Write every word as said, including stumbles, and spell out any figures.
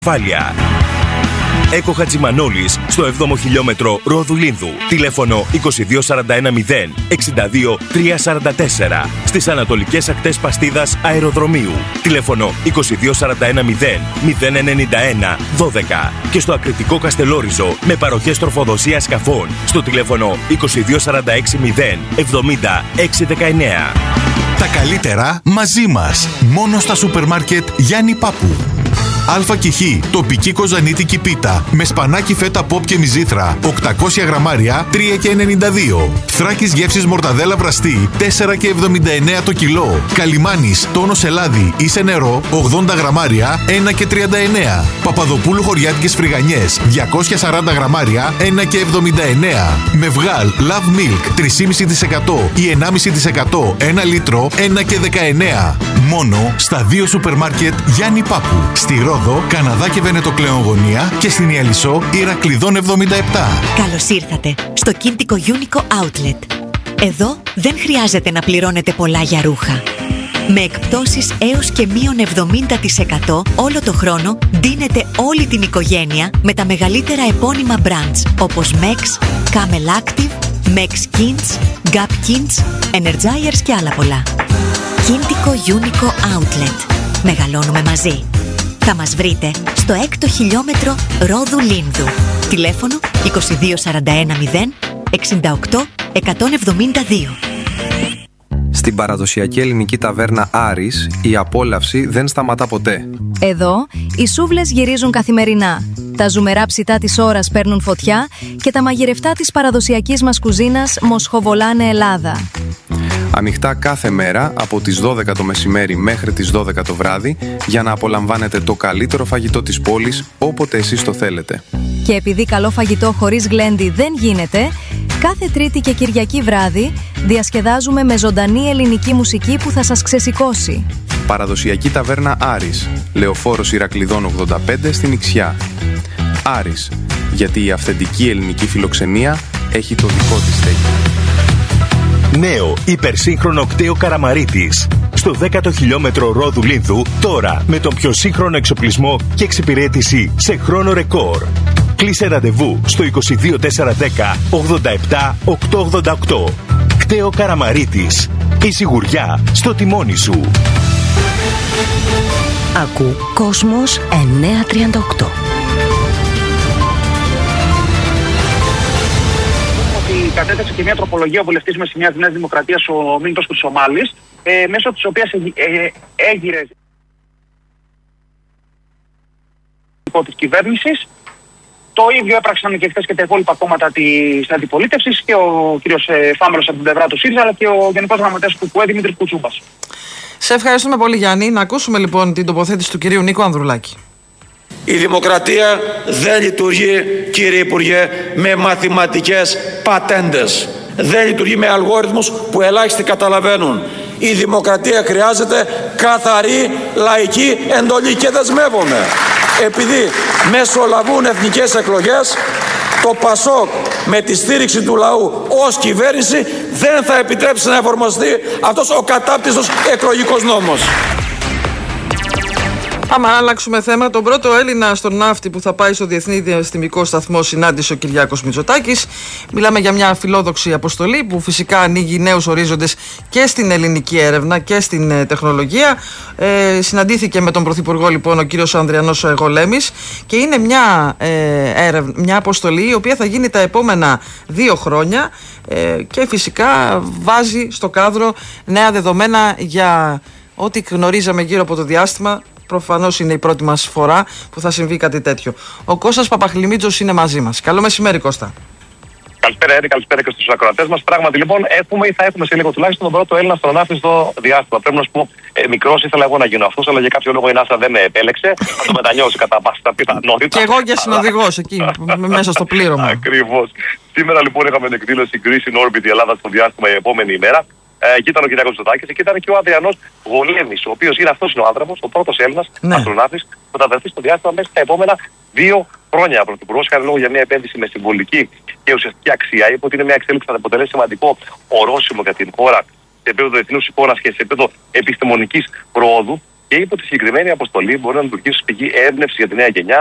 ασφάλεια. Έκο Χατζημανόλης στο έβδομο χιλιόμετρο Ρόδου Λίνδου. Τηλέφωνο είκοσι δύο σαράντα ένα μηδέν εξήντα δύο τριακόσια σαράντα τέσσερα. Στις ανατολικές ακτές Παστίδας Αεροδρομίου. Τηλέφωνο είκοσι δύο σαράντα ένα μηδέν μηδέν ενενήντα ένα δώδεκα. Και στο Ακριτικό Καστελόριζο με παροχές τροφοδοσίας σκαφών στο τηλέφωνο είκοσι δύο σαράντα έξι μηδέν εβδομήντα έξι δεκαεννέα. Τα καλύτερα μαζί μας. Μόνο στα σούπερ μάρκετ Γιάννη Πάπου. Α και Χ, τοπική κοζανίτικη πίτα με σπανάκι φέτα ποπ και μυζήθρα οκτακόσια γραμμάρια τρία και ενενήντα δύο. Θράκης γεύσης μορταδέλα βραστή τέσσερα και εβδομήντα εννέα το κιλό. Καλιμάνης τόνος ελάδι ή σε νερό ογδόντα γραμμάρια ένα και τριάντα εννέα. Παπαδοπούλου χωριάτικες φρυγανιές διακόσια σαράντα γραμμάρια ένα και εβδομήντα εννέα. Με βγάλ Love Milk τρία κόμμα πέντε τοις εκατό ή ένα κόμμα πέντε τοις εκατό ένα λίτρο ένα και δεκαεννέα. Μόνο στα δύο σούπερ μάρκετ Γιάννη Πάπου. Στη Ρόδο, Καναδά και Βενετοκλέον Γωνία και στην Ιαλισσό Ηρακλειδών εβδομήντα επτά. Καλώς ήρθατε στο Κίντικο Unico Outlet. Εδώ δεν χρειάζεται να πληρώνετε πολλά για ρούχα. Με εκπτώσεις έως και μείον εβδομήντα τοις εκατό όλο το χρόνο ντύνετε όλη την οικογένεια με τα μεγαλύτερα επώνυμα brands όπως Mex, Camel Active, Mex Kids, Gap Kids, Energizers και άλλα πολλά. Κίντικο Unico Outlet. Μεγαλώνουμε μαζί. Θα μας βρείτε στο έκτο χιλιόμετρο Ρόδου Λίνδου. Τηλέφωνο είκοσι δύο σαράντα ένα μηδέν εξήντα οκτώ εκατόν εβδομήντα δύο. Στην παραδοσιακή ελληνική ταβέρνα Άρης, η απόλαυση δεν σταματά ποτέ. Εδώ, οι σούβλες γυρίζουν καθημερινά. Τα ζουμερά ψητά της ώρας παίρνουν φωτιά και τα μαγειρευτά της παραδοσιακής μας κουζίνας μοσχοβολάνε Ελλάδα. Ανοιχτά κάθε μέρα από τις δώδεκα το μεσημέρι μέχρι τις δώδεκα το βράδυ για να απολαμβάνετε το καλύτερο φαγητό της πόλης όποτε εσείς το θέλετε. Και επειδή καλό φαγητό χωρίς γλέντι δεν γίνεται, κάθε Τρίτη και Κυριακή βράδυ διασκεδάζουμε με ζωντανή ελληνική μουσική που θα σας ξεσηκώσει. Παραδοσιακή ταβέρνα Άρης, Λεωφόρος Ηρακλειδών ογδόντα πέντε στην Ιξιά. Άρης, γιατί η αυθεντική ελληνική φιλοξενία έχει το δικό της στέκι. Νέο υπερσύγχρονο κτέο Καραμαρίτης. Στο δέκατο χιλιόμετρο Ρόδου Λίνδου, τώρα με τον πιο σύγχρονο εξοπλισμό και εξυπηρέτηση σε χρόνο ρεκόρ. Κλείσε ραντεβού στο είκοσι δύο τετρακόσια δέκα ογδόντα επτά οκτακόσια ογδόντα οκτώ. Κτέο Καραμαρίτης. Η σιγουριά στο τιμόνι σου. Ακού Κόσμος εννιακόσια τριάντα οκτώ. Κατέθεσε και μια τροπολογία ο βουλευτής με σημεία της Νέας Δημοκρατίας, ο Μίνητος Χρυσομάλης, ε, μέσω της οποίας ε, ε, έγειρε της κυβέρνησης. Το ίδιο έπραξαν και χθες και τα υπόλοιπα κόμματα της αντιπολίτευσης, και ο κ. Φάμελος από την πλευρά του ΣΥΡΙΖΑ, αλλά και ο Γενικός Γραμματέας του ΚΟΕ, Δημήτρης Κουτσούμπας. Σε ευχαριστούμε πολύ, Γιάννη. Να ακούσουμε λοιπόν την τοποθέτηση του κυρίου Νίκου Ανδρουλάκη. Η δημοκρατία δεν λειτουργεί, κύριε Υπουργέ, με μαθηματικές πατέντες. Δεν λειτουργεί με αλγόριθμους που ελάχιστοι καταλαβαίνουν. Η δημοκρατία χρειάζεται καθαρή λαϊκή εντολή και δεσμεύομαι. Επειδή μεσολαβούν εθνικές εκλογές, το ΠΑΣΟΚ με τη στήριξη του λαού ως κυβέρνηση δεν θα επιτρέψει να εφαρμοστεί αυτός ο κατάπτυστος εκλογικός νόμος. Άμα αλλάξουμε θέμα, τον πρώτο Έλληνα αστροναύτη που θα πάει στο Διεθνή Διαστημικό Σταθμό συνάντησε ο Κυριάκος Μητσοτάκης. Μιλάμε για μια φιλόδοξη αποστολή που φυσικά ανοίγει νέους ορίζοντες και στην ελληνική έρευνα και στην ε, τεχνολογία. Ε, συναντήθηκε με τον Πρωθυπουργό λοιπόν ο κύριος Ανδριανός Γολέμης και είναι μια, ε, έρευνα, μια αποστολή η οποία θα γίνει τα επόμενα δύο χρόνια ε, και φυσικά βάζει στο κάδρο νέα δεδομένα για ό,τι γνωρίζαμε γύρω από το διάστημα. Προφανώς είναι η πρώτη μας φορά που θα συμβεί κάτι τέτοιο. Ο Κώστας Παπαχλημίτζος είναι μαζί μας. Καλό μεσημέρι, Κώστα. Καλησπέρα, Έρη, καλησπέρα και στους ακροατές μας. Πράγματι, λοιπόν, έχουμε ή θα έχουμε σε λίγο τουλάχιστον τον πρώτο Έλληνα αστροναύτη στο διάστημα. Πρέπει να σου πω, ε, μικρός ήθελα εγώ να γίνω αυτός, αλλά για κάποιο λόγο η NASA δεν με επέλεξε. Θα το μετανιώσει κατά πάσα πιθανότητα. Και εγώ για συνοδηγός εκεί, μέσα στο πλήρωμα. Ακριβώς. Σήμερα λοιπόν είχαμε την εκδήλωση Greece in Orbit, η Ελλάδα στο διάστημα, η επόμενη ημέρα. Ε, εκεί ήταν ο Κυριάκος Μητσοτάκης, εκεί ήταν και ο Ανδριανός Γολέμης, ο οποίος είναι αυτός είναι ο άνθρωπος, ο πρώτος Έλληνας ναι. αστροναύτης που θα βρεθεί στο διάστημα μέσα στα επόμενα δύο χρόνια. Πρωθυπουργός κάνει λόγο για μια επένδυση με συμβολική και ουσιαστική αξία. Είπε ότι είναι μια εξέλιξη που θα αποτελέσει σημαντικό ορόσημο για την χώρα σε επίπεδο διεθνούς εικόνας και σε επίπεδο επιστημονικής προόδου. και είπε ότι η συγκεκριμένη αποστολή μπορεί να λειτουργήσει ως πηγή έμπνευση για τη νέα γενιά